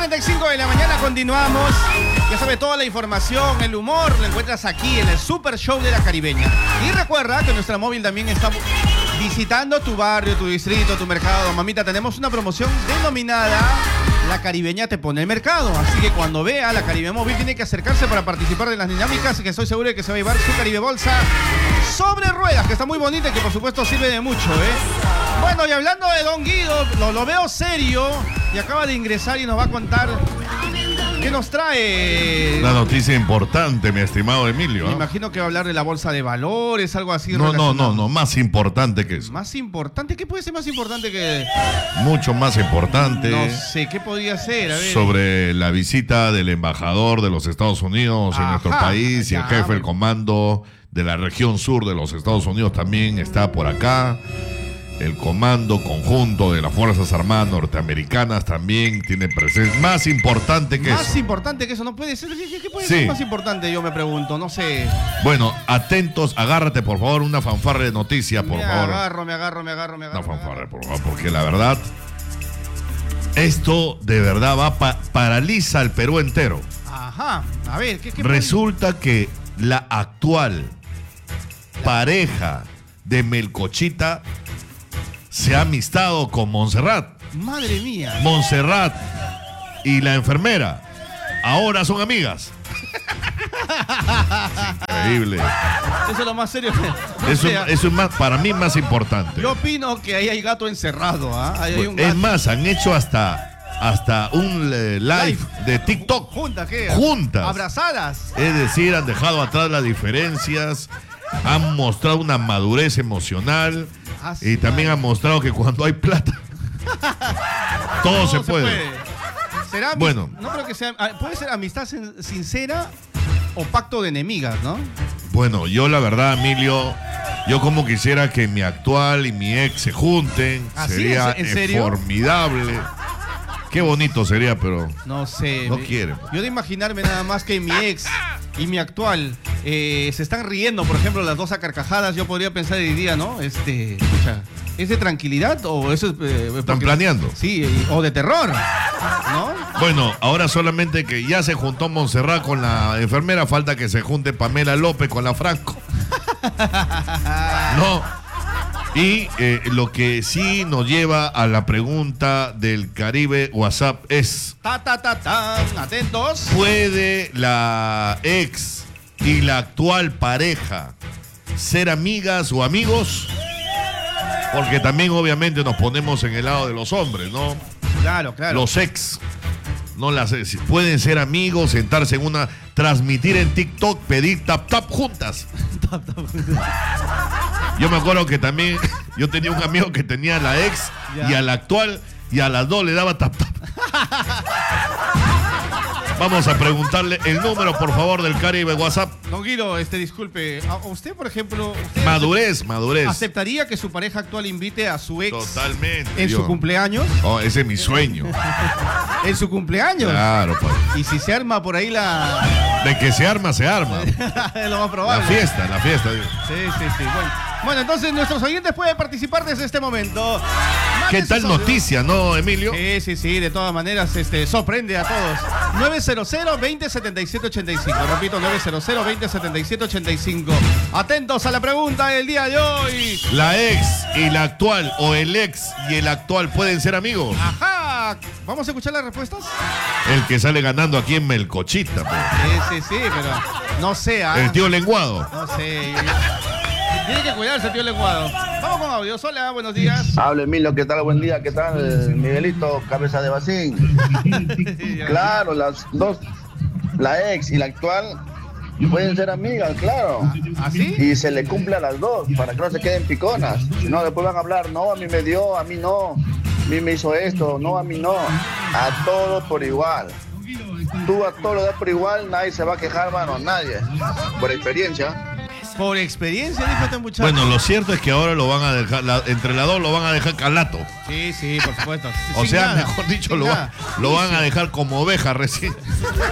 9:35 de la mañana continuamos. Ya sabe, toda la información, el humor, lo encuentras aquí en el Super Show de la Caribeña. Y recuerda que nuestra móvil también está visitando tu barrio, tu distrito, tu mercado. Mamita, tenemos una promoción denominada La Caribeña te pone el mercado. Así que cuando vea la Caribe Móvil tiene que acercarse para participar de las dinámicas, que estoy seguro de que se va a llevar su Caribe Bolsa sobre ruedas, que está muy bonita y que por supuesto sirve de mucho, ¿eh? Bueno, y hablando de Don Guido, lo veo serio y acaba de ingresar y nos va a contar qué nos trae. Una noticia importante, mi estimado Emilio. Me imagino que va a hablar de la bolsa de valores, algo así. No, más importante que eso. ¿Más importante? ¿Qué puede ser más importante que...? Mucho más importante. No sé, ¿qué podría ser? A ver. Sobre la visita del embajador de los Estados Unidos en nuestro país y el jefe del comando de la región sur de los Estados Unidos también está por acá. El comando conjunto de las Fuerzas Armadas norteamericanas también tiene presencia. Más importante que eso. Más importante que eso, no puede ser. ¿Qué puede ser más importante? Yo me pregunto, no sé. Bueno, atentos, agárrate por favor, una fanfarra de noticias, por favor. Me agarro. Una fanfarra, por favor, porque la verdad, esto de verdad paraliza al Perú entero. Ajá, a ver, ¿qué resulta que la actual pareja de Melcochita se ha amistado con Montserrat. Madre mía. Montserrat y la enfermera ahora son amigas. Increíble. Eso es lo más serio. Eso es más, para mí más importante. Yo opino que ahí hay gato encerrado. Hay un gato. Es más, han hecho hasta un live de TikTok. Juntas. Abrazadas. Es decir, han dejado atrás las diferencias, han mostrado una madurez emocional. Y también han mostrado que cuando hay plata, todo se puede. ¿Será bueno, no creo que sea. Puede ser amistad sincera o pacto de enemigas, ¿no? Bueno, yo la verdad, Emilio, yo como quisiera que mi actual y mi ex se junten. Sería ¿En serio? Formidable. Qué bonito sería, pero no sé. No quieren. Yo de imaginarme nada más que mi ex y mi actual se están riendo, por ejemplo, las dos a carcajadas, yo podría pensar y diría, ¿no? Escucha, ¿es de tranquilidad o eso es están planeando? Sí, o de terror, ¿no? Bueno, ahora solamente que ya se juntó Montserrat con la enfermera, falta que se junte Pamela López con la Franco. No. Y lo que sí nos lleva a la pregunta del Caribe WhatsApp es... Atentos. ¿Puede la ex y la actual pareja ser amigas o amigos? Porque también obviamente nos ponemos en el lado de los hombres, ¿no? Claro. Los ex. No las pueden ser amigos, sentarse en una, transmitir en TikTok, pedir tap juntas. Yo me acuerdo que también yo tenía un amigo que tenía a la ex y a la actual y a las dos le daba tap. Vamos a preguntarle el número, por favor, del Caribe WhatsApp. Don Guido, disculpe, ¿a usted, por ejemplo... Madurez. ¿Aceptaría que su pareja actual invite a su ex? Totalmente. ¿En su cumpleaños? Oh, ese es mi sueño. ¿En su cumpleaños? Claro, pues. ¿Y si se arma por ahí la...? De que se arma. Es lo más probable. La fiesta. Sí. Bueno, entonces nuestros oyentes pueden participar desde este momento. ¿Qué tal noticia, no, Emilio? Sí, de todas maneras, sorprende a todos. 900-2077-85. Repito, 900-2077-85. Atentos a la pregunta del día de hoy. ¿La ex y la actual o el ex y el actual pueden ser amigos? Ajá. ¿Vamos a escuchar las respuestas? El que sale ganando aquí en Melcochita, pues. Sí, pero no sé. El tío Lenguado. No sé. Tiene que cuidarse, tío Lenguado. Vamos con audios. Hola, buenos días. Habla Emilio, ¿qué tal? Buen día, ¿qué tal? Miguelito, cabeza de bacín. Claro, las dos, la ex y la actual, pueden ser amigas, claro. ¿Así? Y se le cumple a las dos, para que no se queden piconas. Si no, después van a hablar, no, a mí me dio, a mí no. A mí me hizo esto, no, a mí no. A todo por igual. Tú a todo lo das por igual, nadie se va a quejar, mano, nadie. Por experiencia. Por experiencia, dijo este muchacho. Bueno, lo cierto es que ahora lo van a dejar, entre las dos lo van a dejar calato. Sí, por supuesto. O sea, mejor dicho, lo van a dejar como oveja recién.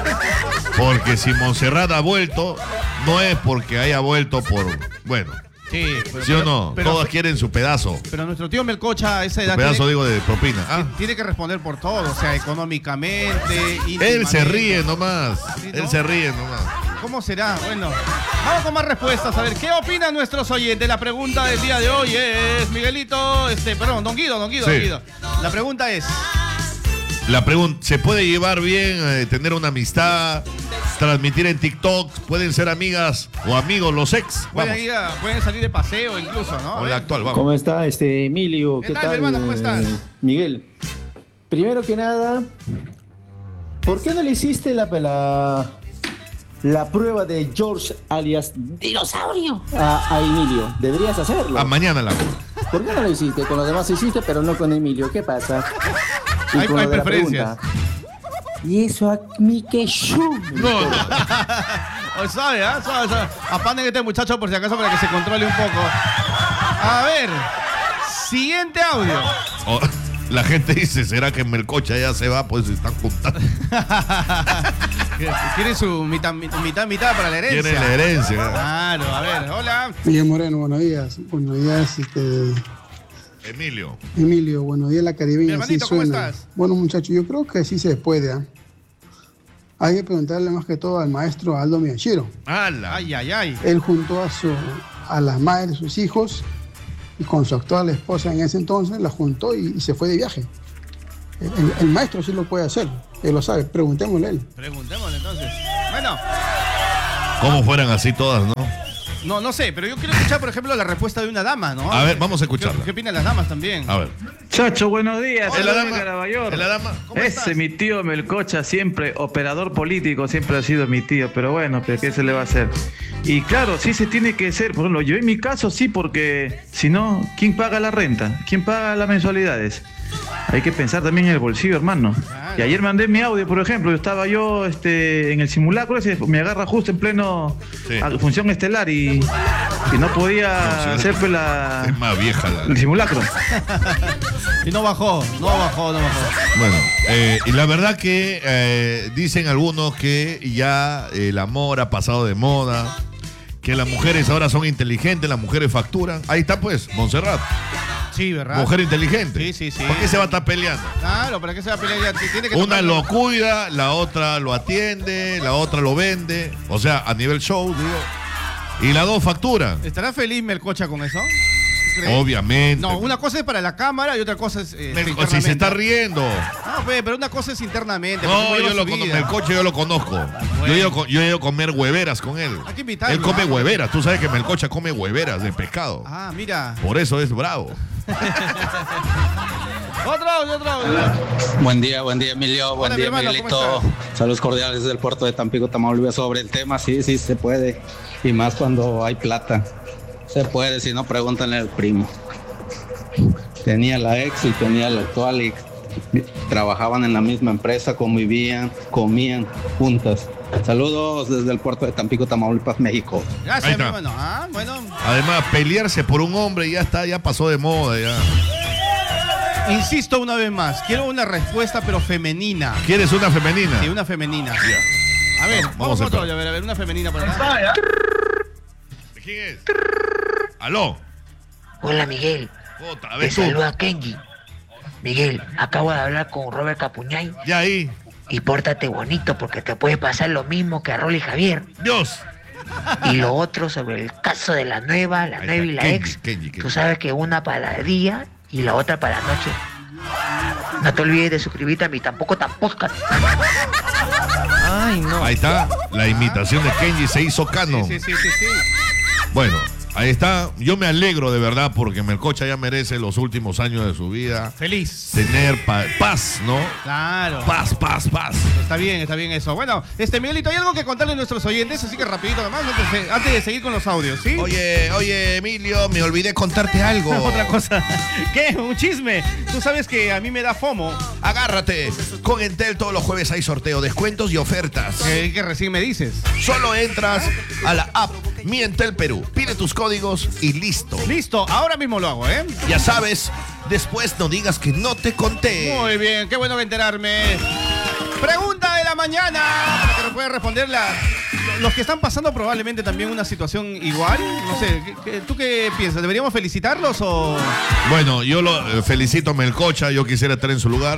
Porque si Montserrat ha vuelto, no es porque haya vuelto por... Bueno, Sí. ¿Sí o no? Todas quieren su pedazo. Pero nuestro tío Melcocha a esa edad Pedazo, digo, de propina. tiene que responder por todo, o sea, económicamente, Él se ríe nomás. ¿Sí, no? Él se ríe nomás. ¿Cómo será? Bueno, vamos con más respuestas. A ver, ¿qué opinan nuestros oyentes? La pregunta del día de hoy es, Miguelito, Don Guido. La pregunta es... La pregunta, ¿se puede llevar bien, tener una amistad, transmitir en TikTok? ¿Pueden ser amigas o amigos los ex? Pueden salir de paseo incluso, ¿no? Con la actual, vamos. ¿Cómo está Emilio? ¿Qué tal, hermano? ¿Cómo estás? Miguel, primero que nada, ¿por qué no le hiciste la prueba de George alias Dinosaurio a Emilio? Deberías hacerlo. Mañana la hago. ¿Por qué no lo hiciste? Con los demás hiciste, pero no con Emilio. ¿Qué pasa? Hay preferencias. Y eso a mí que show. No. Sabe. Apanen a este muchacho por si acaso para que se controle un poco. A ver, siguiente audio. La gente dice, ¿será que Melcocha ya se va? Pues se están juntando. Quiere su mitad para la herencia. Tiene la herencia. Claro, a ver, hola. Miguel Moreno, buenos días. Buenos días, Emilio, buenos días, la Caribeña. Mi hermanito, sí ¿cómo suena. estás? Bueno, muchachos, yo creo que sí se puede. Hay que preguntarle más que todo al maestro Aldo Miyashiro. Ay. Él juntó a las madres de sus hijos y con su actual esposa en ese entonces la juntó y se fue de viaje. El maestro sí lo puede hacer, él lo sabe. Preguntémosle a él. Preguntémosle entonces. Bueno. ¿Cómo fueran así todas, no? No sé, pero yo quiero escuchar, por ejemplo, la respuesta de una dama, ¿no? A ver, vamos a escucharla. ¿Qué opinan las damas también? A ver. Chacho, buenos días. ¿Es la dama? Carabayor. ¿Es la dama? Ese mi tío Melcocha, siempre operador político, siempre ha sido mi tío, pero bueno, ¿qué se le va a hacer? Y claro, sí se tiene que ser, por ejemplo, yo en mi caso sí, porque si no, ¿quién paga la renta? ¿Quién paga las mensualidades? Hay que pensar también en el bolsillo, hermano. Y ayer mandé mi audio, por ejemplo, estaba yo en el simulacro, ese me agarra justo en pleno función estelar y no podía hacer pues Es más vieja el simulacro. Y no bajó. Bueno, y la verdad que dicen algunos que ya el amor ha pasado de moda, que las mujeres ahora son inteligentes, las mujeres facturan. Ahí está pues, Montserrat. Sí, ¿verdad? Mujer inteligente. Sí. ¿Por qué se va a estar peleando? Claro, ¿para qué se va a pelear? Tiene que Una lo cuida, la otra lo atiende, la otra lo vende. O sea, a nivel show, digo. Y las dos facturan. ¿Estará feliz Melcocha con eso? Obviamente. No, una cosa es para la cámara y otra cosa es si se está riendo. No, pero una cosa es internamente. No, Melcocha yo lo conozco. Bueno. Yo he ido a comer hueveras con él. Hay que invitarlo. Él come hueveras. Tú sabes que Melcocha come hueveras de pescado. Mira. Por eso es bravo. Otro. Buen día, Emilio. Buen día, hermano, Miguelito. Saludos cordiales desde el puerto de Tampico, Tamaulipas. Sobre el tema, sí se puede. Y más cuando hay plata. Se puede, si no, pregúntale al primo. Tenía la ex y tenía la actual y trabajaban en la misma empresa, convivían, comían juntas. Saludos desde el puerto de Tampico, Tamaulipas, México. Gracias, hermano. Bueno. Además, pelearse por un hombre ya pasó de moda ya. Insisto una vez más, quiero una respuesta pero femenina. ¿Quieres una femenina? Sí, una femenina. Ya. A ver, vamos a ver. A ver, una femenina por acá. ¿De quién es? ¿Aló? Hola, Miguel. Te saluda Kenji. Miguel, acabo de hablar con Robert Capuñay. Ya ahí. Y pórtate bonito porque te puede pasar lo mismo que a Rolly Javier. Dios. Y lo otro sobre el caso de la nueva y la ex. Kenji. Tú sabes que una para el día y la otra para la noche. No te olvides de suscribirte a mí, tampoco. Ay, no. Ahí está, la imitación de Kenji se hizo cano. Sí. Bueno, ahí está. Yo me alegro de verdad porque Melcocha ya merece los últimos años de su vida. Feliz. Tener paz, ¿no? Claro. Paz. Está bien eso. Bueno, Miguelito, hay algo que contarle a nuestros oyentes, así que rapidito nomás, antes de seguir con los audios, ¿sí? Oye, Emilio, me olvidé contarte algo. Otra cosa. ¿Qué? Un chisme. Tú sabes que a mí me da FOMO. Agárrate. Con Entel todos los jueves hay sorteo, descuentos y ofertas. Que recién me dices. Solo entras a la app Mi Entel Perú. Pide tus códigos y listo. Listo, ahora mismo lo hago, ¿eh? Ya sabes, después no digas que no te conté. Muy bien, qué bueno enterarme. Pregunta de la mañana, para que nos pueda responder los que están pasando probablemente también una situación igual. No sé, ¿tú qué piensas? ¿Deberíamos felicitarlos o...? Bueno, yo lo felicito a Melcocha, yo quisiera estar en su lugar.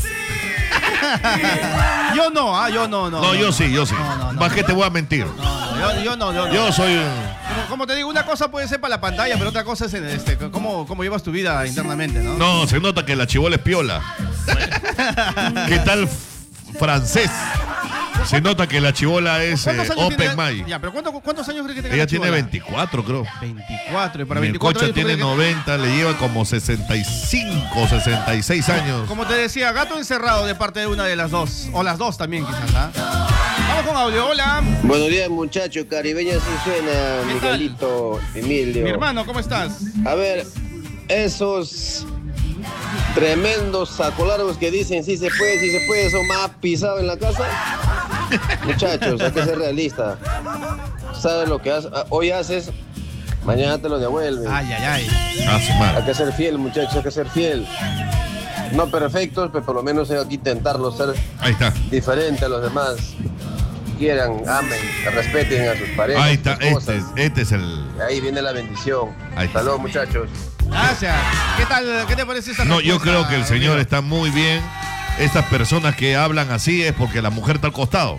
Yo no. No, yo sí. Más que te voy a mentir. Yo no. Yo soy... Como te digo, una cosa puede ser para la pantalla, pero otra cosa es cómo llevas tu vida internamente, ¿no? No, se nota que la chibola es piola. ¿Qué tal francés? Se nota que la chibola es open mind. Ya, pero ¿cuántos años crees que tenga Ella la chibola? tiene 24, creo. 24, y para 24 Melcocha años tiene ¿tú crees 90, le lleva como 65, 66 años. Como te decía, gato encerrado de parte de una de las dos. O las dos también, quizás, ¿ah? Vamos con audio, hola. Buenos días, muchachos. Caribeña sí suena, Miguelito, Emilio. Mi hermano, ¿cómo estás? A ver, esos tremendos sacolargos que dicen sí se puede, son más pisados en la casa. Muchachos, hay que ser realista. ¿Sabes lo que hoy haces? Mañana te lo devuelven. Ay. Hay que ser fiel, muchachos, hay que ser fiel. No perfectos, pero por lo menos hay que intentarlo ser diferente a los demás. Quieran, amen, respeten a sus parejas. Ahí está, este es el... Ahí viene la bendición. Hasta luego, muchachos. Gracias. ¿Qué tal? ¿Qué te parece esta respuesta? Yo creo que el señor está muy bien. Estas personas que hablan así es porque la mujer está al costado.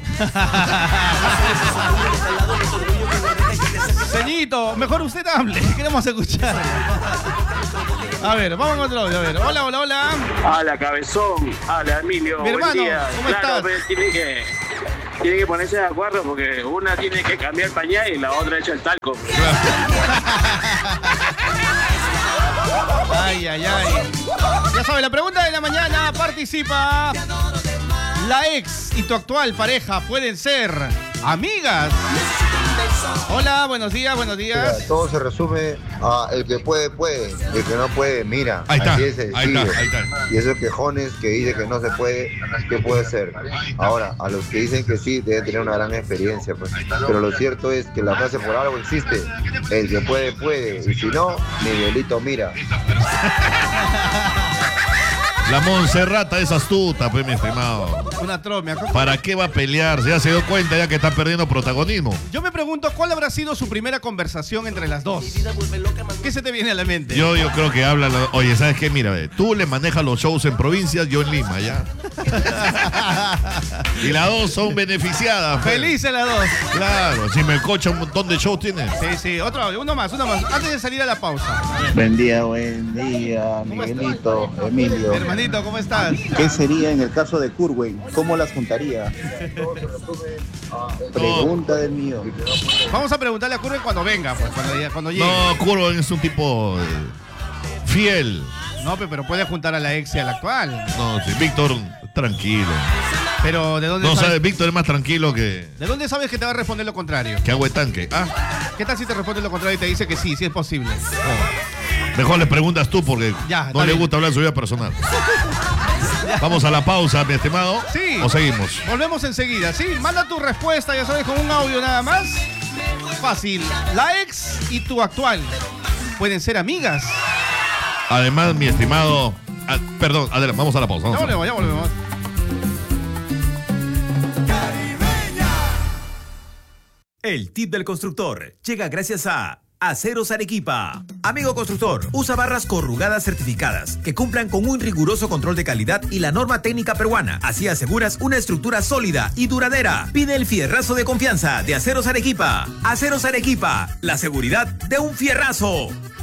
Señito, mejor usted hable. Queremos escuchar. A ver, vamos con otro audio. A ver, hola. Hola, cabezón. Hola, Emilio. Mi hermano, buen día. ¿cómo estás? Tiene que ponerse de acuerdo porque una tiene que cambiar pañal y la otra echa el talco. Ay. Ya sabes, la pregunta de la mañana participa. ¿La ex y tu actual pareja pueden ser amigas? Hola, buenos días. Mira, todo se resume a el que puede, el que no puede, mira. Ahí está, así es sencillo. ahí está. Y esos quejones que dicen que no se puede, ¿qué puede ser? Ahora, a los que dicen que sí, deben tener una gran experiencia, pues. Pero lo cierto es que la frase por algo existe. El que puede. Y si no, Miguelito, mira. La Monserrata es astuta, pues, mi estimado. Una tromia. ¿Para qué va a pelear? Ya se dio cuenta ya que está perdiendo protagonismo. Yo me pregunto, ¿cuál habrá sido su primera conversación entre las dos? ¿Qué se te viene a la mente? Yo creo que hablan... Oye, ¿sabes qué? Mira, tú le manejas los shows en provincias, yo en Lima, ¿ya? Y las dos son beneficiadas. Pues. Felices las dos. Claro, si Melcocha un montón de shows tiene. Sí, otro audio, uno más. Antes de salir a la pausa. Buen día, Miguelito, Emilio. Hermanito, ¿cómo estás? ¿Qué sería en el caso de Kurwen? ¿Cómo las juntaría? Pregunta del mío. Vamos a preguntarle a Kurwen cuando venga, pues, cuando llegue. No, Kurwen es un tipo fiel. No, pero puede juntar a la ex y a la actual. No, sí, Víctor, tranquilo. Pero ¿de dónde no sabes? Víctor es más tranquilo que... ¿De dónde sabes que te va a responder lo contrario? Que agua de tanque. ¿Qué tal si te responde lo contrario y te dice que sí es posible? Mejor le preguntas tú porque no le gusta hablar de su vida personal. Vamos a la pausa, mi estimado. Sí. ¿O seguimos? Volvemos enseguida, ¿sí? Manda tu respuesta, ya sabes, con un audio nada más. Fácil. La ex y tu actual pueden ser amigas. Además, mi estimado... perdón, adelante, vamos a la pausa. Ya volvemos. El tip del constructor llega gracias a Aceros Arequipa. Amigo constructor, usa barras corrugadas certificadas que cumplan con un riguroso control de calidad y la norma técnica peruana. Así aseguras una estructura sólida y duradera. Pide el fierrazo de confianza de Aceros Arequipa. Aceros Arequipa, la seguridad de un fierrazo.